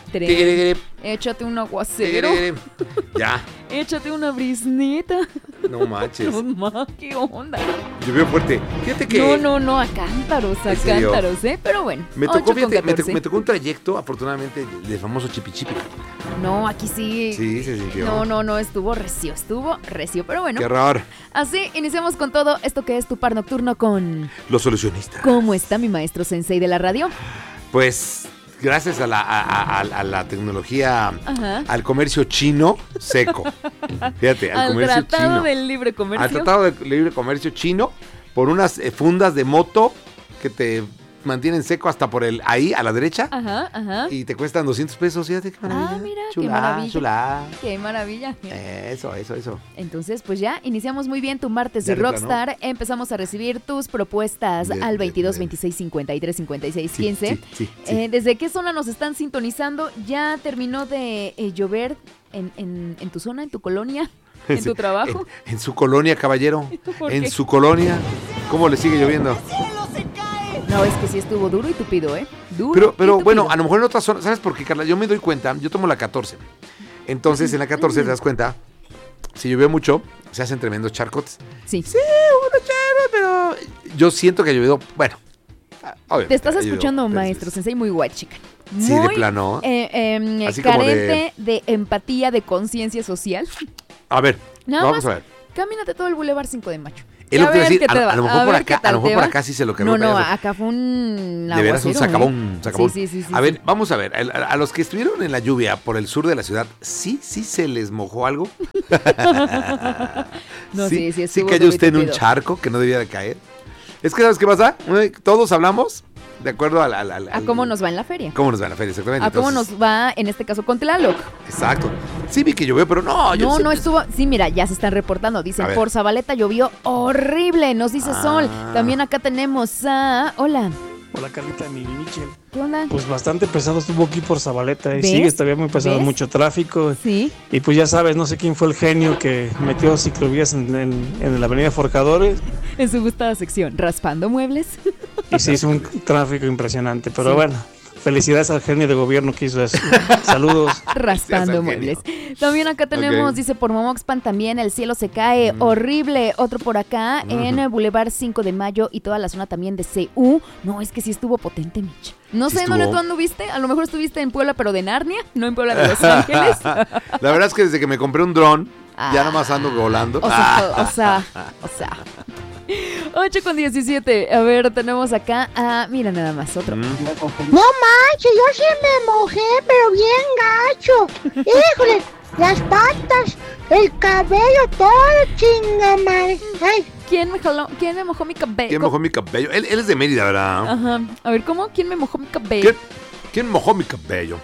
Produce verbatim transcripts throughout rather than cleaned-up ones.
Tren. Échate un aguacero. Ya. Échate una brisnita. No manches. No ma, ¿qué onda? Llovió fuerte. Fíjate que... No, no, no, a cántaros, a cántaros, ¿eh? Pero bueno. Me tocó, fíjate, me, tocó, me tocó un trayecto, afortunadamente, del famoso Chipi Chipi. No, aquí sí. Sí, se sintió. No, no, no, estuvo recio, estuvo recio, pero bueno. Qué raro. Así iniciamos con todo esto que es tu par nocturno con... Los solucionistas. ¿Cómo está mi maestro sensei de la radio? Pues... Gracias a la, a, a, a la tecnología, Ajá. al comercio chino seco. Fíjate, al, al comercio chino. Al Tratado del Libre Comercio. Al Tratado del Libre Comercio chino, por unas eh, fundas de moto que te mantienen seco hasta por el ahí, a la derecha. Ajá, ajá. Y te cuestan doscientos pesos, fíjate qué maravilla. Ah, mira, chulá, qué maravilla. Chulá. Qué maravilla. Eso, eso, eso. Entonces, pues ya iniciamos muy bien tu martes de Rockstar. Empezamos a recibir tus propuestas de, al veintidós, de, de, veintiséis, cincuenta y tres, cincuenta y seis, quince. Sí, sí, sí, sí. Eh, ¿Desde qué zona nos están sintonizando? ¿Ya terminó de eh, llover en, en, en tu zona, en tu colonia, en tu trabajo? En, en su colonia, caballero. En su colonia. ¿Cómo le sigue lloviendo? No, es que sí estuvo duro y tupido, ¿eh? Duro Pero, pero y bueno, a lo mejor en otras zonas, ¿sabes por qué, Carla? Yo me doy cuenta, yo tomo la catorce. Entonces, en la catorce, te das cuenta, si llovió mucho, se hacen tremendos charcotes. Sí. Sí, unos charcos, pero yo siento que ha llovido, bueno. Te estás escuchando, llovido, maestro sensei, muy guay, chica. Muy, sí, de plano. Eh, eh, Así carente de... de empatía, de conciencia social. A ver, Nada vamos más, a ver. Camínate todo el Boulevard cinco de Mayo. Es lo que decir, a, a lo mejor por acá, a lo mejor por acá sí se lo quedó. No, no, acá fue un de veras un sacabón, ¿eh? sacabón. Sí, sí, sí, a sí, ver, sí. vamos a ver, a, a los que estuvieron en la lluvia por el sur de la ciudad, ¿sí, sí se les mojó algo? no, sí, sí, sí cayó usted en un charco que no debía de caer. Es que, ¿sabes qué pasa? Todos hablamos de acuerdo al, al, al, a cómo nos va en la feria. Cómo nos va en la feria, exactamente. A Entonces, cómo nos va, en este caso, con Tlaloc. Exacto. Sí vi que llovió, pero no. Yo no, sé, no estuvo. Sí, mira, ya se están reportando. Dicen, por Zabaleta llovió horrible, nos dice ah. Sol. También acá tenemos a... Hola. Hola, Carlita, mi Michel. ¿Qué onda? Pues bastante pesado estuvo aquí por Zabaleta. Y sigue todavía muy pesado, ¿ves? Mucho tráfico. Sí. Y pues ya sabes, no sé quién fue el genio que metió ciclovías en, en, en la avenida Forjadores. En su gustada sección, raspando muebles. Y se hizo un tráfico impresionante, pero sí. Bueno. Felicidades al genio de gobierno que hizo eso. Saludos. Raspando muebles. También acá tenemos, okay. Dice, por Momoxpan también el cielo se cae. Mm. Horrible. Otro por acá uh-huh. en el Boulevard cinco de Mayo y toda la zona también de C U. No, es que sí estuvo potente, Mitch. No ¿Sí sé estuvo? dónde tú anduviste. A lo mejor estuviste en Puebla, pero de Narnia, no en Puebla de Los Ángeles. La verdad es que desde que me compré un dron, ah. ya nomás ando volando. O sea, o sea, o sea. ocho con diecisiete. A ver, tenemos acá a... Mira nada más, otro. Mm. No manches, yo sí me mojé, pero bien gacho. Híjole, las patas, el cabello, todo chinga madre. Ay. ¿Quién me jaló? ¿Quién me mojó mi cabello? ¿Quién mojó mi cabello? Él, él es de Mérida, ¿verdad? Ajá. A ver, ¿cómo? ¿Quién me mojó mi cabello? ¿Quién? ¿Quién mojó mi cabello?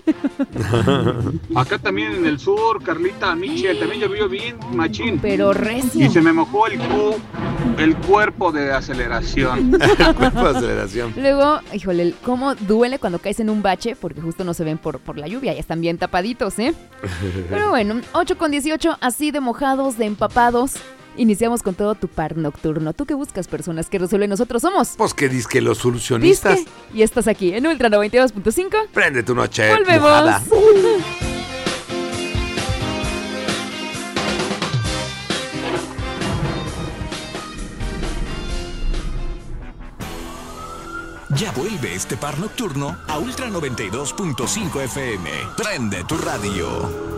Acá también en el sur, Carlita, Michel, también llovió bien, machín. Pero recio. Y se me mojó el cu, el cuerpo de aceleración. El cuerpo de aceleración. Luego, híjole, cómo duele cuando caes en un bache, porque justo no se ven por, por la lluvia, ya están bien tapaditos, ¿eh? Pero bueno, ocho con dieciocho, así de mojados, de empapados. Iniciamos con todo tu par nocturno. ¿Tú qué buscas, personas que resuelven? Nosotros somos. Pues que disque los solucionistas. ¿Disque? Y estás aquí en Ultra noventa y dos punto cinco. Prende tu noche Volvemos. Mojada. Ya vuelve este par nocturno a Ultra noventa y dos punto cinco F M. Prende tu radio.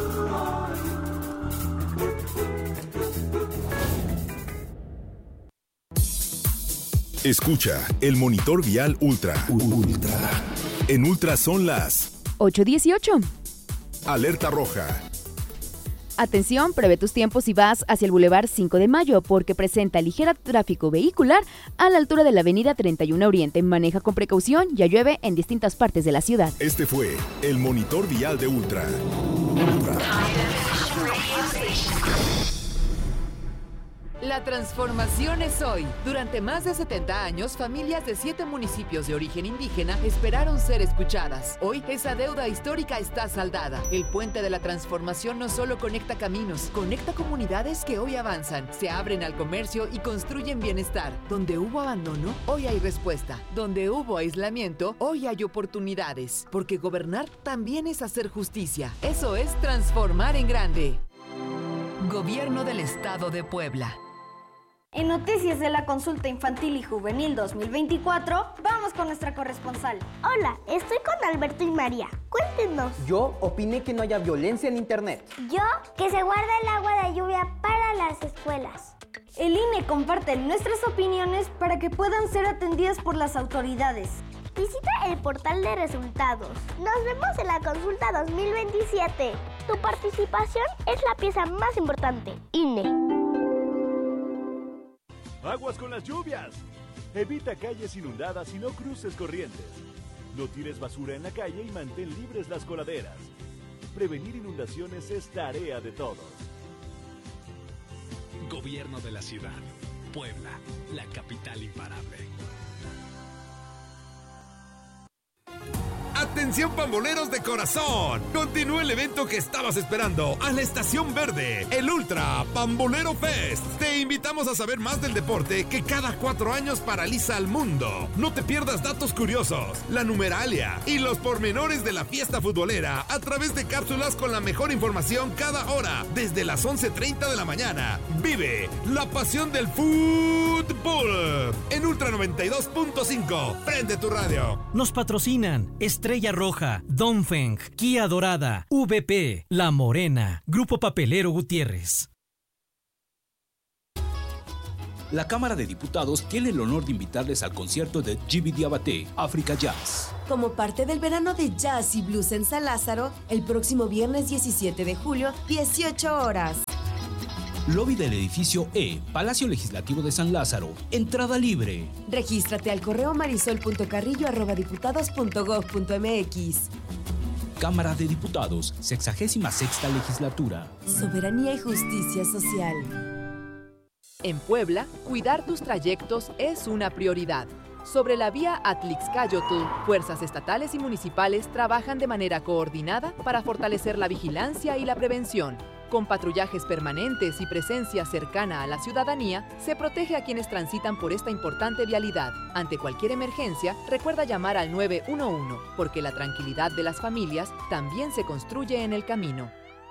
Escucha el monitor vial Ultra. Ultra. En Ultra son las ocho dieciocho. Alerta roja. Atención, prevé tus tiempos si vas hacia el Boulevard cinco de Mayo porque presenta ligera tráfico vehicular a la altura de la avenida treinta y uno Oriente. Maneja con precaución, ya llueve en distintas partes de la ciudad. Este fue el monitor vial de Ultra. Ultra. La transformación es hoy. Durante más de setenta años, familias de siete municipios de origen indígena esperaron ser escuchadas. Hoy, esa deuda histórica está saldada. El puente de la transformación no solo conecta caminos, conecta comunidades que hoy avanzan, se abren al comercio y construyen bienestar. Donde hubo abandono, hoy hay respuesta. Donde hubo aislamiento, hoy hay oportunidades. Porque gobernar también es hacer justicia. Eso es transformar en grande. Gobierno del Estado de Puebla. En noticias de la Consulta Infantil y Juvenil dos mil veinticuatro, vamos con nuestra corresponsal. Hola, estoy con Alberto y María. Cuéntenos. Yo opiné que no haya violencia en internet. Yo, que se guarda el agua de lluvia para las escuelas. El I N E comparte nuestras opiniones para que puedan ser atendidas por las autoridades. Visita el portal de resultados. Nos vemos en la Consulta dos mil veintisiete. Tu participación es la pieza más importante. I N E. ¡Aguas con las lluvias! Evita calles inundadas y no cruces corrientes. No tires basura en la calle y mantén libres las coladeras. Prevenir inundaciones es tarea de todos. Gobierno de la ciudad. Puebla, la capital imparable. ¡Atención pamboleros de corazón! Continúa el evento que estabas esperando a la Estación Verde, el Ultra Pambolero Fest. Te invitamos a saber más del deporte que cada cuatro años paraliza al mundo. No te pierdas datos curiosos, la numeralia y los pormenores de la fiesta futbolera a través de cápsulas con la mejor información cada hora, desde las once treinta de la mañana. Vive la pasión del fútbol en Ultra noventa y dos punto cinco. Prende tu radio. Nos patrocinan Estrella Roja, Dongfeng, Kia Dorada, V P, La Morena, Grupo Papelero Gutiérrez. La Cámara de Diputados tiene el honor de invitarles al concierto de Djiby Diabaté, Africa Jazz. Como parte del verano de Jazz y Blues en San Lázaro, el próximo viernes diecisiete de julio, dieciocho horas. Lobby del edificio E, Palacio Legislativo de San Lázaro. Entrada libre. Regístrate al correo marisol punto carrillo arroba diputados punto gob punto mx. Cámara de Diputados, sexagésima sexta legislatura. Soberanía y justicia social. En Puebla, cuidar tus trayectos es una prioridad. Sobre la vía Atlixcáyotl, fuerzas estatales y municipales trabajan de manera coordinada para fortalecer la vigilancia y la prevención. Con patrullajes permanentes y presencia cercana a la ciudadanía, se protege a quienes transitan por esta importante vialidad. Ante cualquier emergencia, recuerda llamar al nueve uno uno, porque la tranquilidad de las familias también se construye en el camino.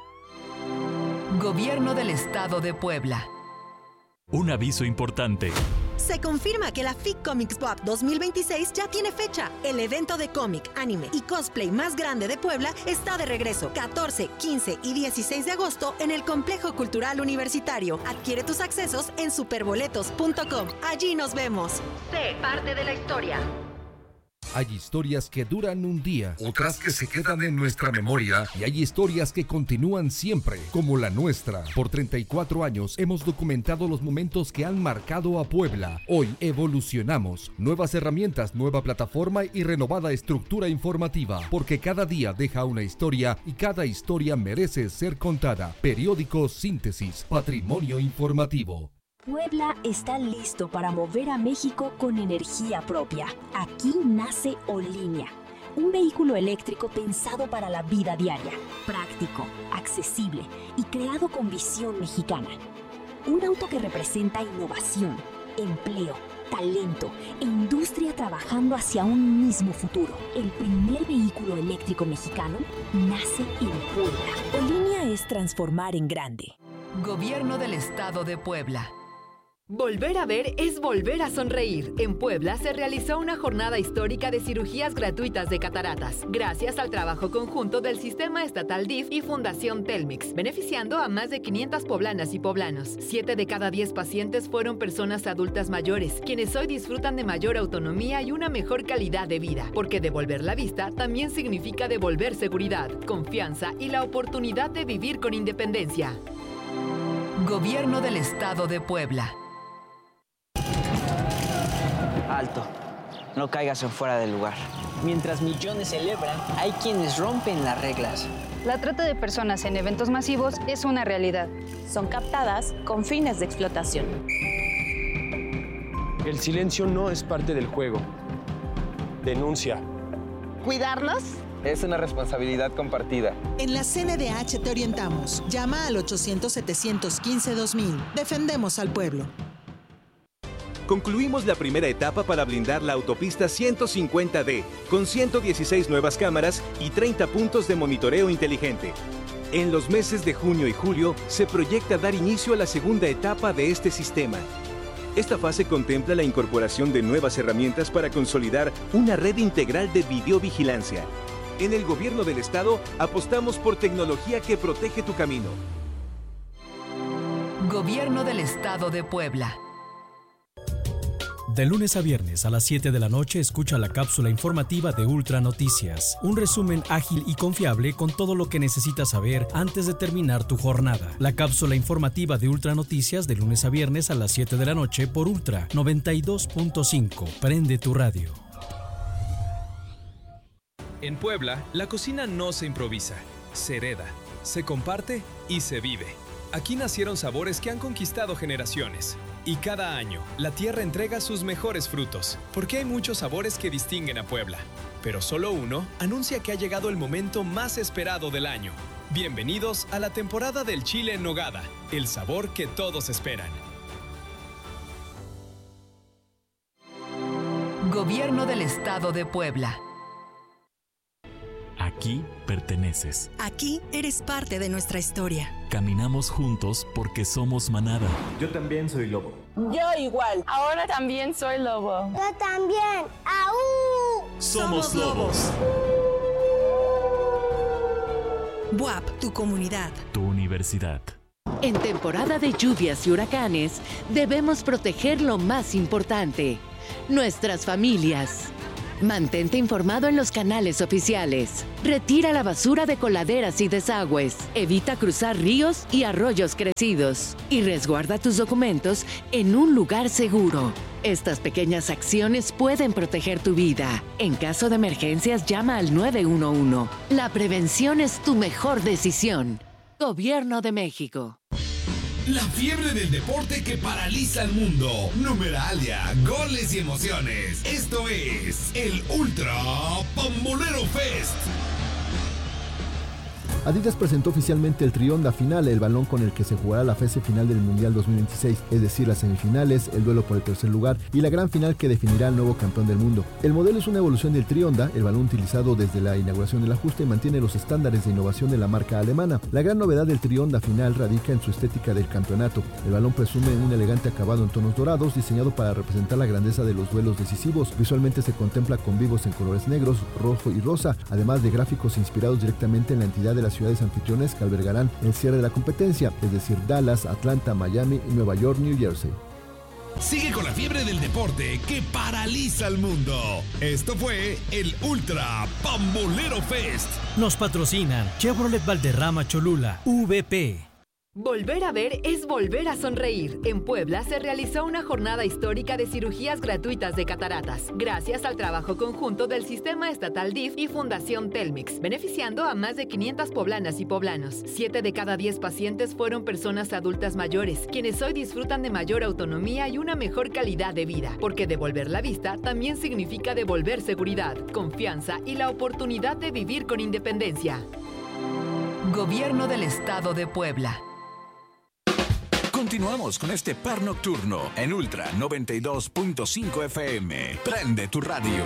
Gobierno del Estado de Puebla. Un aviso importante. Se confirma que la F I C Comics Pop dos mil veintiséis ya tiene fecha. El evento de cómic, anime y cosplay más grande de Puebla está de regreso catorce, quince y dieciséis de agosto en el Complejo Cultural Universitario. Adquiere tus accesos en superboletos punto com. Allí nos vemos. Sé parte de la historia. Hay historias que duran un día, otras que se quedan en nuestra memoria y hay historias que continúan siempre, como la nuestra. Por treinta y cuatro años hemos documentado los momentos que han marcado a Puebla. Hoy evolucionamos. Nuevas herramientas, nueva plataforma y renovada estructura informativa, porque cada día deja una historia y cada historia merece ser contada. Periódico Síntesis, Patrimonio Informativo. Puebla está listo para mover a México con energía propia. Aquí nace Olinia, un vehículo eléctrico pensado para la vida diaria, práctico, accesible y creado con visión mexicana. Un auto que representa innovación, empleo, talento e industria trabajando hacia un mismo futuro. El primer vehículo eléctrico mexicano nace en Puebla. Olinia es transformar en grande. Gobierno del Estado de Puebla. Volver a ver es volver a sonreír. En Puebla se realizó una jornada histórica de cirugías gratuitas de cataratas, gracias al trabajo conjunto del Sistema Estatal D I F y Fundación Telmex, beneficiando a más de quinientas poblanas y poblanos. Siete de cada diez pacientes fueron personas adultas mayores, quienes hoy disfrutan de mayor autonomía y una mejor calidad de vida, porque devolver la vista también significa devolver seguridad, confianza y la oportunidad de vivir con independencia. Gobierno del Estado de Puebla. Alto, no caigas en fuera del lugar. Mientras millones celebran, hay quienes rompen las reglas. La trata de personas en eventos masivos es una realidad. Son captadas con fines de explotación. El silencio no es parte del juego. Denuncia. ¿Cuidarlos? Es una responsabilidad compartida. En la C N D H te orientamos. Llama al ochocientos, setecientos quince, dos mil. Defendemos al pueblo. Concluimos la primera etapa para blindar la autopista ciento cincuenta D, con ciento dieciséis nuevas cámaras y treinta puntos de monitoreo inteligente. En los meses de junio y julio se proyecta dar inicio a la segunda etapa de este sistema. Esta fase contempla la incorporación de nuevas herramientas para consolidar una red integral de videovigilancia. En el Gobierno del Estado apostamos por tecnología que protege tu camino. Gobierno del Estado de Puebla. De lunes a viernes a las siete de la noche escucha la cápsula informativa de Ultra Noticias, un resumen ágil y confiable con todo lo que necesitas saber antes de terminar tu jornada. La cápsula informativa de Ultra Noticias de lunes a viernes a las siete de la noche por Ultra noventa y dos punto cinco. Prende tu radio. En Puebla, la cocina no se improvisa, se hereda, se comparte y se vive. Aquí nacieron sabores que han conquistado generaciones. Y cada año, la tierra entrega sus mejores frutos, porque hay muchos sabores que distinguen a Puebla. Pero solo uno anuncia que ha llegado el momento más esperado del año. Bienvenidos a la temporada del chile en nogada, el sabor que todos esperan. Gobierno del Estado de Puebla. Aquí perteneces. Aquí eres parte de nuestra historia. Caminamos juntos porque somos manada. Yo también soy lobo. Yo igual. Ahora también soy lobo. Yo también. ¡Aú! Somos lobos. B U A P, tu comunidad. Tu universidad. En temporada de lluvias y huracanes, debemos proteger lo más importante: nuestras familias. Mantente informado en los canales oficiales. Retira la basura de coladeras y desagües. Evita cruzar ríos y arroyos crecidos. Y resguarda tus documentos en un lugar seguro. Estas pequeñas acciones pueden proteger tu vida. En caso de emergencias, llama al nueve uno uno. La prevención es tu mejor decisión. Gobierno de México. La fiebre del deporte que paraliza al mundo. Numeralia, goles y emociones. Esto es el Ultra Pambolero Fest. Adidas presentó oficialmente el Trionda Final, el balón con el que se jugará la fase final del Mundial dos mil veintiséis, es decir, las semifinales, el duelo por el tercer lugar y la gran final que definirá al nuevo campeón del mundo. El modelo es una evolución del Trionda, el balón utilizado desde la inauguración del ajuste y mantiene los estándares de innovación de la marca alemana. La gran novedad del Trionda Final radica en su estética del campeonato. El balón presume un elegante acabado en tonos dorados, diseñado para representar la grandeza de los duelos decisivos. Visualmente se contempla con vivos en colores negros, rojo y rosa, además de gráficos inspirados directamente en la entidad de las ciudades anfitriones que albergarán el cierre de la competencia, es decir, Dallas, Atlanta, Miami y Nueva York, New Jersey. Sigue con la fiebre del deporte que paraliza al mundo. Esto fue el Ultra Pambolero Fest. Nos patrocinan Chevrolet Valderrama Cholula, V P. Volver a ver es volver a sonreír. En Puebla se realizó una jornada histórica de cirugías gratuitas de cataratas, gracias al trabajo conjunto del Sistema Estatal D I F y Fundación Telmex, beneficiando a más de quinientas poblanas y poblanos. Siete de cada diez pacientes fueron personas adultas mayores, quienes hoy disfrutan de mayor autonomía y una mejor calidad de vida, porque devolver la vista también significa devolver seguridad, confianza y la oportunidad de vivir con independencia. Gobierno del Estado de Puebla. Continuamos con este par nocturno en Ultra noventa y dos punto cinco F M. Prende tu radio.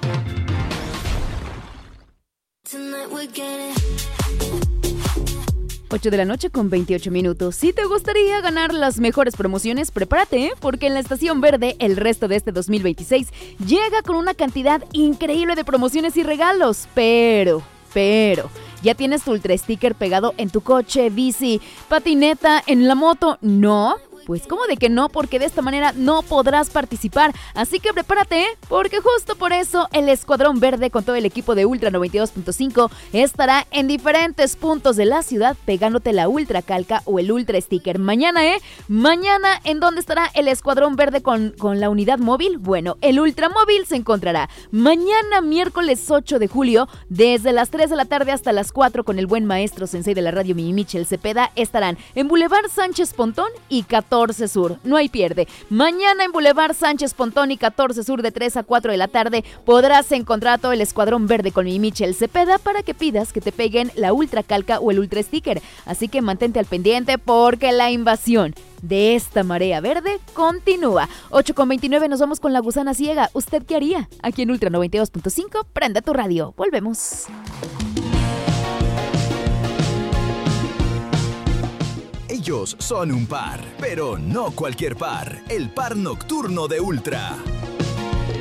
ocho de la noche con veintiocho minutos. Si te gustaría ganar las mejores promociones, prepárate, ¿eh? Porque en la Estación Verde el resto de este dos mil veintiséis llega con una cantidad increíble de promociones y regalos. Pero, pero... ¿ya tienes tu Ultra Sticker pegado en tu coche, bici, patineta, en la moto? ¿No? Pues ¿cómo de que no? Porque de esta manera no podrás participar. Así que prepárate, ¿eh? Porque justo por eso el Escuadrón Verde con todo el equipo de Ultra noventa y dos punto cinco estará en diferentes puntos de la ciudad pegándote la Ultra Calca o el Ultra Sticker. Mañana, ¿eh? Mañana, ¿en dónde estará el Escuadrón Verde con, con la unidad móvil? Bueno, el Ultramóvil se encontrará mañana miércoles ocho de julio desde las tres de la tarde hasta las cuatro con el buen maestro sensei de la radio Mimi Michel Cepeda. Estarán en Boulevard Sánchez Pontón y catorce Sur. No hay pierde. Mañana en Boulevard Sánchez Pontón y catorce Sur de tres a cuatro de la tarde podrás encontrar a todo el Escuadrón Verde con Mimi Michel Cepeda para que pidas que te peguen la Ultra Calca o el Ultra Sticker. Así que mantente al pendiente porque la invasión de esta marea verde continúa. ocho con veintinueve, nos vamos con La Gusana Ciega. ¿Usted qué haría? Aquí en Ultra noventa y dos punto cinco, prende tu radio. Volvemos. Ellos son un par, pero no cualquier par. El par nocturno de Ultra.